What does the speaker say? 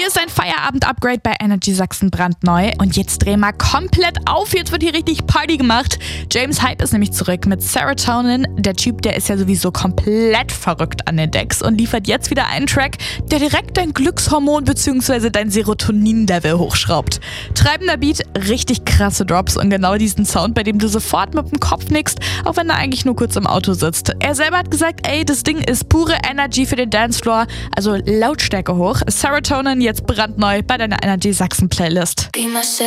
ist ein Feierabend-Upgrade bei Energy Sachsen brandneu. Und jetzt dreh mal komplett auf, jetzt wird hier richtig Party gemacht. James Hype ist nämlich zurück mit Serotonin. Der Typ, der ist ja sowieso komplett verrückt an den Decks und liefert jetzt wieder einen Track, der direkt dein Glückshormon bzw. dein Serotonin-Level hochschraubt. Treibender Beat, richtig krasse Drops und genau diesen Sound, bei dem du sofort mit dem Kopf nickst, auch wenn du eigentlich nur kurz im Auto sitzt. Er selber hat gesagt, ey, das Ding ist pure Energy für den Dancefloor, also Lautstärke hoch. Serotonin jetzt brandneu bei deiner Energy Sachsen Playlist.